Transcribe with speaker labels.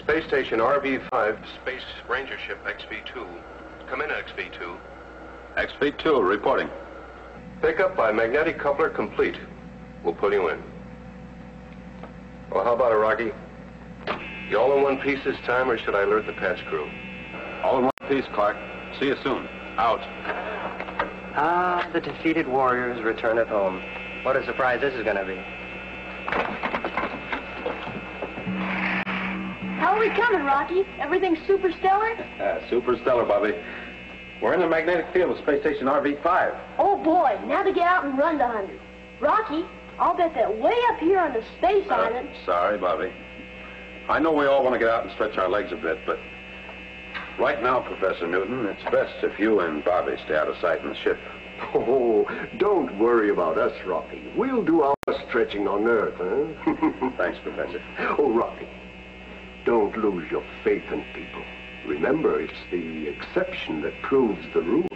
Speaker 1: Space Station RV-5, Space Ranger Ship XV-2. Come in, XV-2.
Speaker 2: XV-2, reporting.
Speaker 1: Pickup by magnetic coupler complete. We'll pull you in. Well, how about it, Rocky? You all in one piece this time, or should I alert the patch crew?
Speaker 2: All in one piece, Clark. See you soon. Out.
Speaker 3: Ah, the defeated warriors return at home. What a surprise this is going to be.
Speaker 4: How are we coming, Rocky? Everything super stellar?
Speaker 2: Super stellar, Bobby. We're in the magnetic field of Space Station RV-5.
Speaker 4: Oh, boy, now to get out and run the 100. Rocky, I'll bet that way up here on the space island...
Speaker 2: Sorry, Bobby. I know we all want to get out and stretch our legs a bit, but right now, Professor Newton, it's best if you and Bobby stay out of sight in the ship.
Speaker 5: Oh, don't worry about us, Rocky. We'll do our stretching on Earth, huh?
Speaker 2: Thanks, Professor.
Speaker 5: Oh, Rocky, don't lose your faith in people. Remember, it's the exception that proves the rule.